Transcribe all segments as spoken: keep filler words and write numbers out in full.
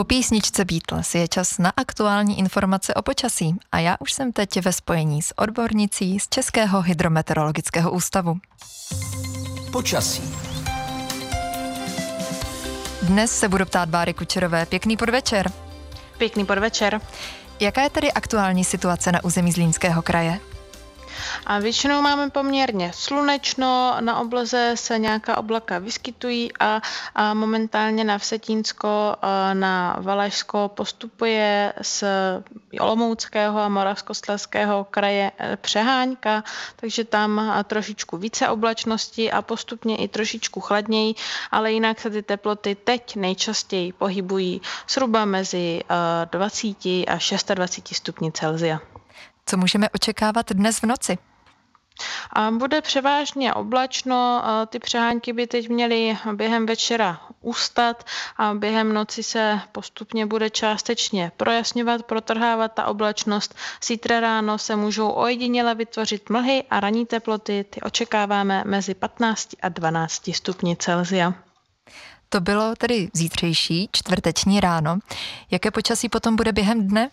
Po písničce Beatles je čas na aktuální informace o počasí a já už jsem teď ve spojení s odbornicí z Českého hydrometeorologického ústavu. Počasí. Dnes se budu ptát Báry Kučerové. Pěkný podvečer. Pěkný podvečer. Jaká je tedy aktuální situace na území Zlínského kraje? A většinou máme poměrně slunečno, na obloze se nějaká oblaka vyskytují a, a momentálně na Vsetínsko, na Valašsko postupuje z Olomouckého a Moravskoslezského kraje přehánka, takže tam trošičku více oblačnosti a postupně i trošičku chladněji, ale jinak se ty teploty teď nejčastěji pohybují zhruba mezi dvacet až dvacet šest stupni Celsia. Co můžeme očekávat dnes v noci? A bude převážně oblačno, ty přehánky by teď měly během večera ustat a během noci se postupně bude částečně projasňovat, protrhávat ta oblačnost. Zítra ráno se můžou ojediněle vytvořit mlhy a ranní teploty, ty očekáváme mezi patnáct a dvanáct stupni Celsia. To bylo tedy zítřejší čtvrteční ráno. Jaké počasí potom bude během dne?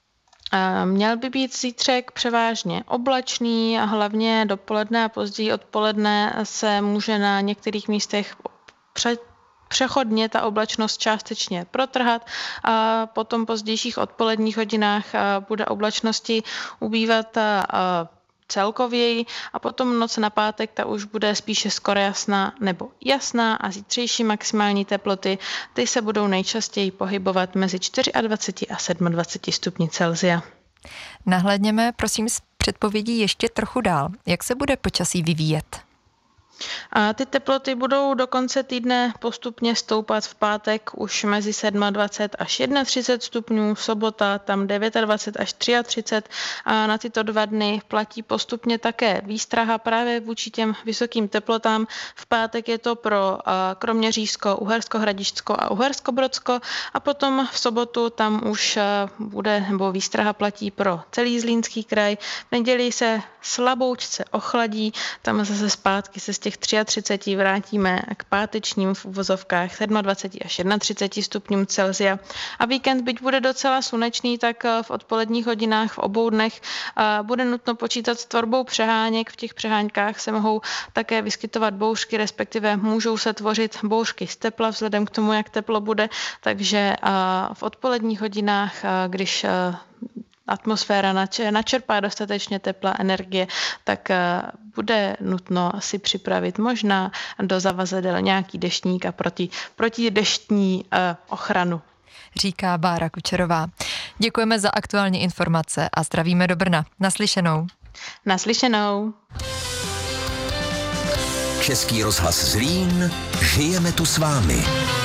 Měl by být zítřek převážně oblačný a hlavně dopoledne a později odpoledne se může na některých místech pře- přechodně ta oblačnost částečně protrhat a potom v pozdějších odpoledních hodinách bude oblačnosti ubývat celkověji a potom noc na pátek ta už bude spíše skoro jasná nebo jasná a zítřejší maximální teploty ty se budou nejčastěji pohybovat mezi dvacet čtyři a dvacet sedm stupni Celsia. Nahlédněme prosím z předpovědí ještě trochu dál. Jak se bude počasí vyvíjet? A ty teploty budou do konce týdne postupně stoupat v pátek už mezi dvacet sedm až třicet jedna stupňů, sobota tam dvacet devět až třicet tři a na tyto dva dny platí postupně také výstraha právě vůči těm vysokým teplotám. V pátek je to pro Kroměřížsko, Uhersko-Hradišťsko a Uhersko-Brodsko a potom v sobotu tam už bude, nebo výstraha platí pro celý Zlínský kraj. V neděli se slaboučce ochladí, tam zase zpátky se z těch třicet tři vrátíme k pátečním v uvozovkách dvacet sedm až třicet jedna stupňům Celsia. A víkend, byť bude docela slunečný, tak v odpoledních hodinách v obou dnech bude nutno počítat s tvorbou přeháněk. V těch přeháňkách se mohou také vyskytovat bouřky, respektive můžou se tvořit bouřky z tepla vzhledem k tomu, jak teplo bude. Takže v odpoledních hodinách, když atmosféra načerpá dostatečně tepla energie, tak bude nutno si připravit možná do zavazadel nějaký deštník a proti, protideštní uh, ochranu. Říká Bára Kučerová. Děkujeme za aktuální informace a zdravíme do Brna. Naslyšenou. Naslyšenou. Český rozhlas Zlín, žijeme tu s vámi.